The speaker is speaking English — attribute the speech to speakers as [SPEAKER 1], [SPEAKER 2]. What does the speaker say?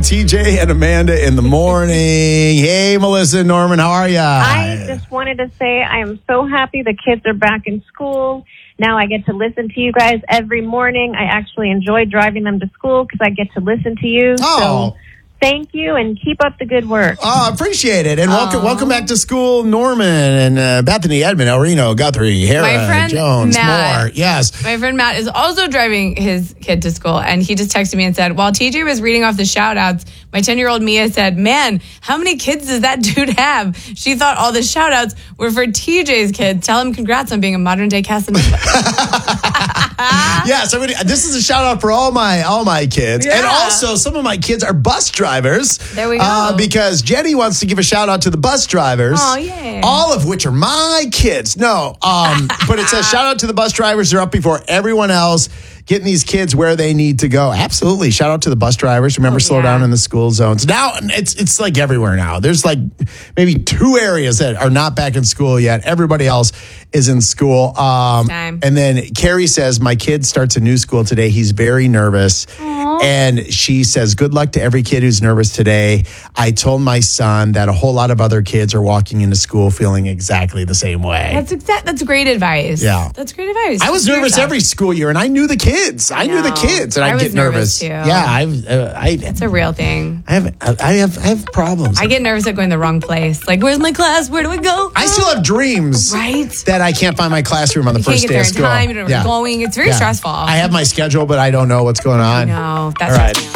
[SPEAKER 1] TJ and Amanda in the morning. Hey, Melissa and Norman, how are ya?
[SPEAKER 2] I just wanted to say I am so happy the kids are back in school. Now I get to listen to you guys every morning. I actually enjoy driving them to school because I get to listen to you.
[SPEAKER 1] Oh.
[SPEAKER 2] So thank you and keep up the good work.
[SPEAKER 1] Oh, appreciate it. And welcome back to school, Norman and Bethany, Edmond, El Reno, Guthrie, Hera, Jones, Moore. Yes.
[SPEAKER 3] My friend Matt is also driving his kid to school, and he just texted me and said, while TJ was reading off the shout-outs, my 10-year-old Mia said, man, how many kids does that dude have? She thought all the shout-outs were for TJ's kids. Tell him congrats on being a modern-day Casanova.
[SPEAKER 1] Yeah, so this is a shout-out for all my kids.
[SPEAKER 3] Yeah.
[SPEAKER 1] And also, some of my kids are bus drivers.
[SPEAKER 3] There we go.
[SPEAKER 1] Because Jenny wants to give a shout-out to the bus drivers.
[SPEAKER 3] Oh, yeah.
[SPEAKER 1] All of which are my kids. No, but it says shout-out to the bus drivers. They're up before everyone else, getting these kids where they need to go. Absolutely. Shout out to the bus drivers. Remember, slow down in the school zones. Now, it's like everywhere now. There's like maybe 2 areas that are not back in school yet. Everybody else is in school. And then Carrie says, my kid starts a new school today. He's very nervous. Aww. And she says, good luck to every kid who's nervous today. I told my son that a whole lot of other kids are walking into school feeling exactly the same way.
[SPEAKER 3] That's great advice.
[SPEAKER 1] Yeah.
[SPEAKER 3] That's great advice.
[SPEAKER 1] I was nervous every school year, and I knew the kids. I knew the kids, and I'd get nervous.
[SPEAKER 3] Too.
[SPEAKER 1] Yeah,
[SPEAKER 3] it's a real thing.
[SPEAKER 1] I have problems.
[SPEAKER 3] I get nervous at going the wrong place. Like, where's my class? Where do I go?
[SPEAKER 1] I still have dreams,
[SPEAKER 3] right?
[SPEAKER 1] That I can't find my classroom on the first day of school.
[SPEAKER 3] You can't get there in time. You don't know where you're going. It's very stressful.
[SPEAKER 1] I have my schedule, but I don't know what's going on.
[SPEAKER 3] No, that's
[SPEAKER 1] all right.